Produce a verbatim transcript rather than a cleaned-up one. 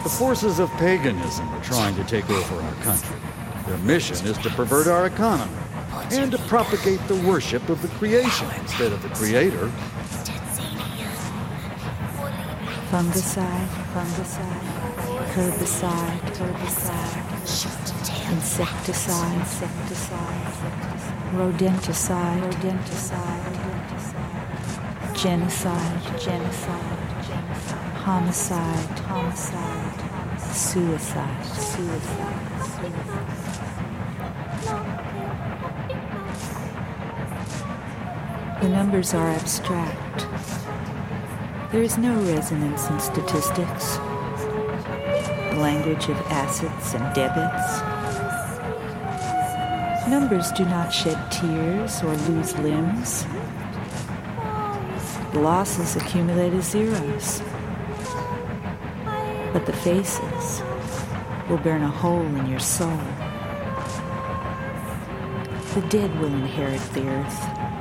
The forces of paganism are trying to take over our country. Their mission is to pervert our economy and to propagate the worship of the creation instead of the creator. Fungicide, fungicide, herbicide, herbicide, insecticide, insecticide, rodenticide, rodenticide, genocide, genocide, homicide, homicide, suicide, suicide, suicide. The numbers are abstract. There is no resonance in statistics, the language of assets and debits. Numbers do not shed tears or lose limbs. The losses accumulate as zeros, but the faces will burn a hole in your soul. The dead will inherit the earth.